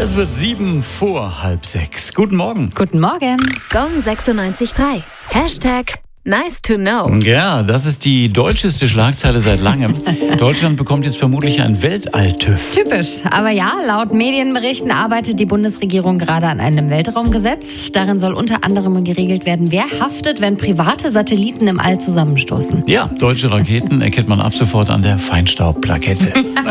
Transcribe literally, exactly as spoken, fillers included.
Es wird sieben vor halb sechs. Guten Morgen. Guten Morgen. Gong sechsundneunzig Komma drei. Hashtag nice to know. Ja, das ist die deutscheste Schlagzeile seit langem. Deutschland bekommt jetzt vermutlich einen Weltall-TÜV. Typisch. Aber ja, laut Medienberichten arbeitet die Bundesregierung gerade an einem Weltraumgesetz. Darin soll unter anderem geregelt werden, wer haftet, wenn private Satelliten im All zusammenstoßen. Ja, deutsche Raketen erkennt man ab sofort an der Feinstaubplakette.